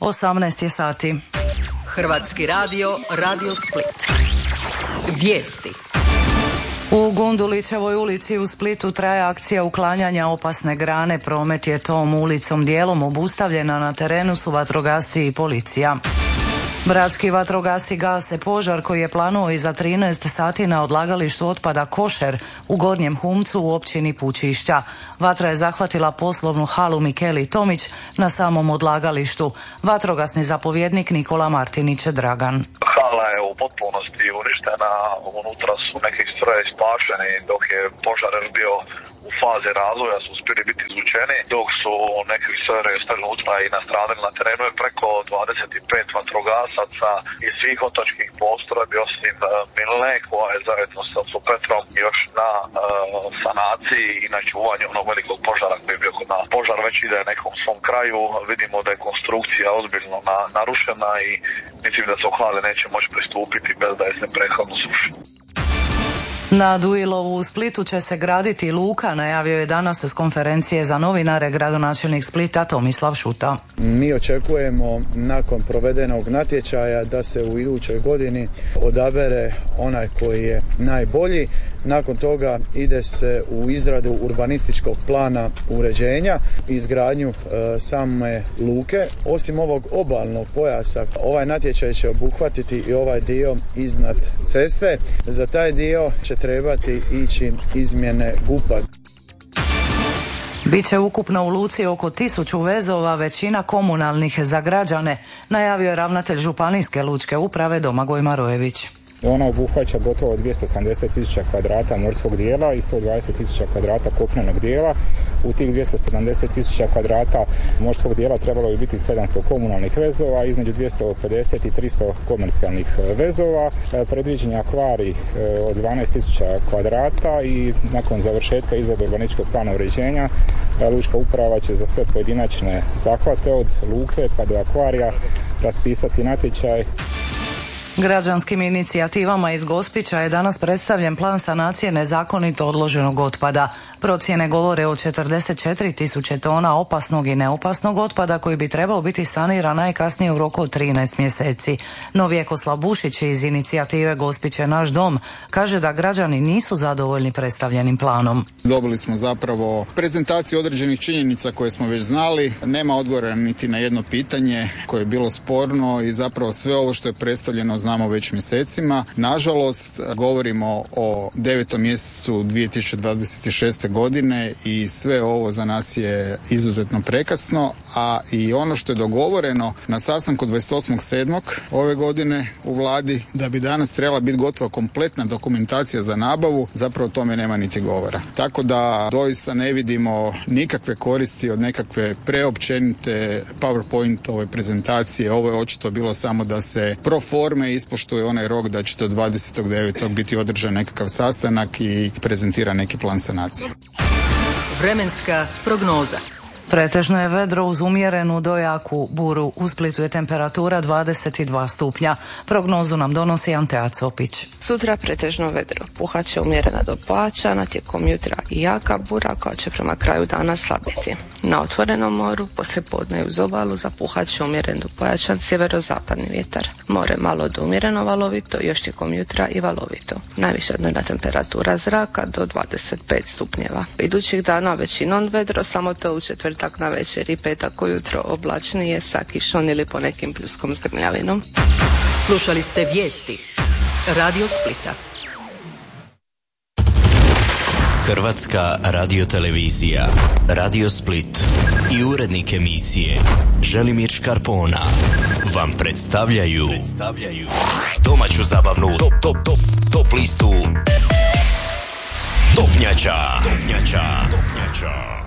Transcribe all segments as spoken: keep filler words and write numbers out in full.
osamnaest je sati. Hrvatski radio, Radio Split. Vijesti. U Gundulićevoj ulici u Splitu traje akcija uklanjanja opasne grane. Promet je tom ulicom dijelom obustavljena, na terenu su vatrogasci i policija. Brački vatrogasci gase požar koji je planuo i za trinaest sati na odlagalištu otpada Košer u Gornjem Humcu u općini Pučišća. Vatra je zahvatila poslovnu halu Mikeli Tomić na samom odlagalištu. Vatrogasni zapovjednik Nikola Martinić Dragan. Hala je u potpunosti uništena, unutra su neki strojevi spašeni, dok je požar bio u fazi razvoja su uspjeli biti izvučeni, dok su neki strojevi ostali unutra i nastradali. Na terenu je preko dvadeset pet vatrogasaca iz svih otočkih postrojbi osim uh, Milne, koja je zajedno sa Supetrom još na uh, sanaciji i na čuvanju onog velikog požara koji je bio kod nas. Požar već ide nekom svom kraju, vidimo da je konstrukcija ozbiljno na, narušena i mislim da se u hali neće moći pristupiti bez da je se prethodno suši. Na Duilovu u Splitu će se graditi luka, najavio je danas s konferencije za novinare gradonačelnik Splita Tomislav Šuta. Mi očekujemo nakon provedenog natječaja da se u idućoj godini odabere onaj koji je najbolji. Nakon toga ide se u izradu urbanističkog plana uređenja i izgradnju e, same luke. Osim ovog obalnog pojasa, ovaj natječaj će obuhvatiti i ovaj dio iznad ceste. Za taj dio će trebati ići izmjene G U P-a. Biće ukupno u luci oko tisuću vezova, većina komunalnih za građane, najavio je ravnatelj Županijske lučke uprave Domagoj Marojević. Ona obuhvaća gotovo dvjesto sedamdeset tisuća kvadrata morskog dijela i sto dvadeset tisuća kvadrata kopnenog dijela. U tih dvjesto sedamdeset tisuća kvadrata morskog dijela trebalo bi biti sedamsto komunalnih vezova, između dvjesto pedeset i tristo komercijalnih vezova. Predviđen je akvarij od dvanaest tisuća kvadrata i nakon završetka izrade urbanističkog plana uređenja lučka uprava će za sve pojedinačne zahvate od luke pa do akvarija raspisati natječaj. Građanskim inicijativama iz Gospića je danas predstavljen plan sanacije nezakonito odloženog otpada. Procjene govore o četrdeset četiri tisuće tona opasnog i neopasnog otpada koji bi trebao biti saniran najkasnije u roku od trinaest mjeseci. No Vjekoslav Bušić iz inicijative Gospić je naš dom kaže da građani nisu zadovoljni predstavljenim planom. Dobili smo zapravo prezentaciju određenih činjenica koje smo već znali. Nema odgovora niti na jedno pitanje koje je bilo sporno i zapravo sve ovo što je predstavljeno znamo već mjesecima. Nažalost, govorimo o devetom mjesecu dvije tisuće dvadeset šeste godine i sve ovo za nas je izuzetno prekasno, a i ono što je dogovoreno na sastanku dvadeset osmog sedmog ove godine u vladi da bi danas trebala biti gotova kompletna dokumentacija za nabavu, zapravo o tome nema niti govora. Tako da doista ne vidimo nikakve koristi od nekakve preopćenite PowerPoint ove prezentacije. Ovo je očito bilo samo da se pro forme ispoštuje onaj rok da će do dvadesetog devetog biti održan nekakav sastanak i prezentira neki plan sanacije. Vremenska prognoza. Pretežno je vedro uz umjerenu do jaku buru. U Splitu je temperatura dvadeset dva stupnja. Prognozu nam donosi Antea Copić. Sutra pretežno vedro. Puhat će umjerena do pojačana, tijekom jutra i jaka bura koja će prema kraju dana slabiti. Na otvorenom moru poslijepodne uz obalu zapuhat će umjeren do pojačan sjeverozapadni vjetar. More malo do umjereno valovito, još tijekom jutra i valovito. Najviša dnevna temperatura zraka do dvadeset pet stupnjeva. Idućih dana većinom vedro, samo to u četvrtak na večer i petak ujutro oblačnije sa kišom ili po nekim pljuskom s grmljavinom. Slušali ste vijesti Radio Splita. Hrvatska radiotelevizija, Radio Split i urednik emisije Želimir Škarpona vam predstavljaju, predstavljaju domaću zabavnu top, top, top, top listu Topnjača. Topnjača. Topnjača.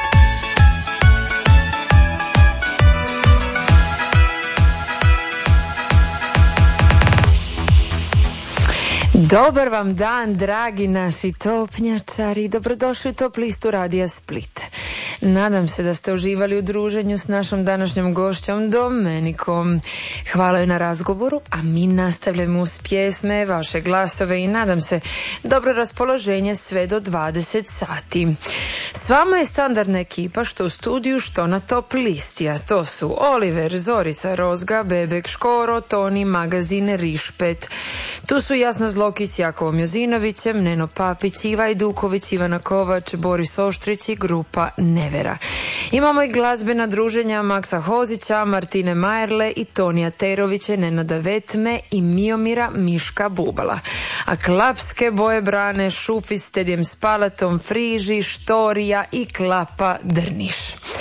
Dobar vam dan, dragi naši topnjačari, dobrodošli u top listu Radija Split. Nadam se da ste uživali u druženju s našom današnjom gošćom Domenikom. Hvala joj na razgovoru, a mi nastavljamo uz pjesme, vaše glasove i nadam se dobro raspoloženje sve do dvadeset sati. S vama je standardna ekipa što u studiju, što na top listi, a to su Oliver, Zorica, Rozga, Bebek, Škoro, Toni, Magazine, Rišpet. Tu su Jasna Zlokić s Jakovom Jozinovićem, Neno Papić, Iva Ajduković, Ivana Kovač, Boris Oštrić i grupa Nevera. Imamo i glazbena druženja Maksa Hozića, Martine Majerle i Tonija Terovića, Nenada Vetme i Miomira Miška Bubala. A klapske boje brane Šufi s Tedjem Spalatom, Friži, Štorija i Klapa Drniš.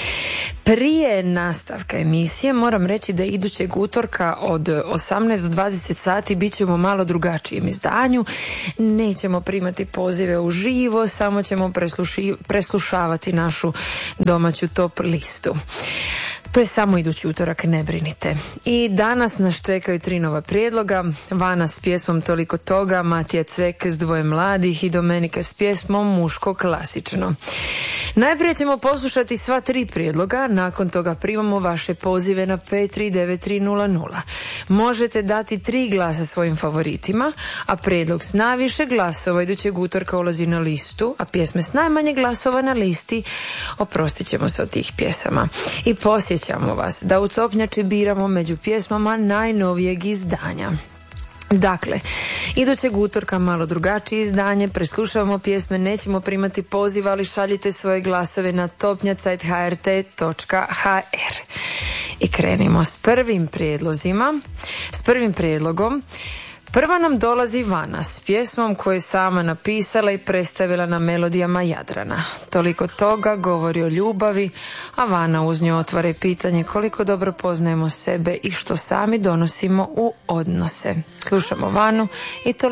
Prije nastavka emisije moram reći da idućeg utorka od osamnaest do dvadeset sati bit ćemo malo drugačijem izdanju. Nećemo primati pozive uživo, samo ćemo presluši, preslušavati našu domaću top listu. To je samo idući utorak, ne brinite. I danas nas čekaju tri nova prijedloga. Vana s pjesmom Toliko toga, Matija Cvek s Dvoje mladih i Domenika s pjesmom Muško klasično. Najprije ćemo poslušati sva tri prijedloga, nakon toga primamo vaše pozive na pet tri devet tri nula nula. Možete dati tri glasa svojim favoritima, a prijedlog s najviše glasova idućeg utorka ulazi na listu, a pjesme s najmanje glasova na listi oprostit ćemo se od tih pjesama. I posjećamo vas da u Topnjači biramo među pjesmama najnovijeg izdanja. Dakle, idućeg utorka malo drugačije izdanje, preslušavamo pjesme, nećemo primati poziv, ali šaljite svoje glasove na topnjac at h r t točka h r. I krenimo s prvim prijedlozima, s prvim prijedlogom. Prva nam dolazi Vana s pjesmom koju je sama napisala i predstavila na melodijama Jadrana. Toliko toga govori o ljubavi, a Vana uz nju otvara pitanje koliko dobro poznajemo sebe i što sami donosimo u odnose. Slušamo Vanu i to